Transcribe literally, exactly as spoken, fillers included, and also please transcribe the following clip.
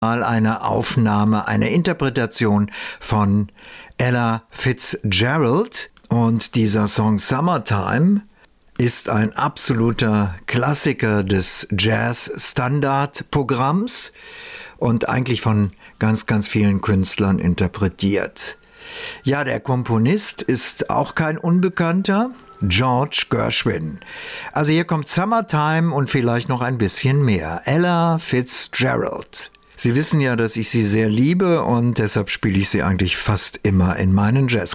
mal eine Aufnahme, eine Interpretation von Ella Fitzgerald. Und dieser Song Summertime ist ein absoluter Klassiker des Jazz-Standard-Programms und eigentlich von ganz, ganz vielen Künstlern interpretiert. Ja, der Komponist ist auch kein Unbekannter, George Gershwin. Also hier kommt Summertime und vielleicht noch ein bisschen mehr. Ella Fitzgerald. Sie wissen ja, dass ich sie sehr liebe und deshalb spiele ich sie eigentlich fast immer in meinen Jazz.